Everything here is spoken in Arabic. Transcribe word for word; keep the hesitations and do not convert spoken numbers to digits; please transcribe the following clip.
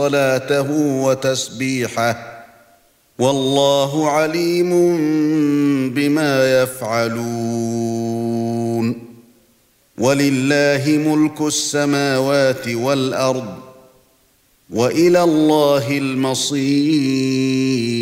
صلاته وتسبيحه والله عليم بما يفعلون ولله ملك السماوات والأرض وإلى الله المصير.